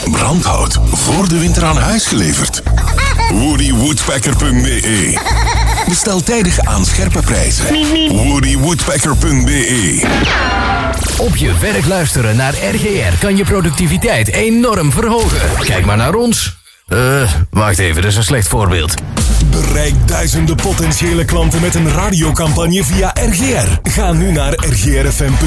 brandhout voor de winter aan huis geleverd. woodywoodpecker.be. Bestel tijdig aan scherpe prijzen. woodywoodpecker.be. Op je werk luisteren naar RGR kan je productiviteit enorm verhogen. Kijk maar naar ons. Wacht even, dat is een slecht voorbeeld. Bereik duizenden potentiële klanten met een radiocampagne via RGR. Ga nu naar rgrfm.be